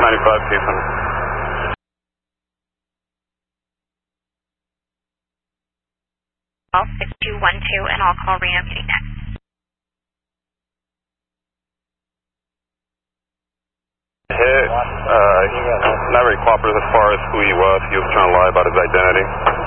95, Houston. Call 6212 and I'll call Reno Kitty next. Hit, not very cooperative as far as who he was. He was trying to lie about his identity.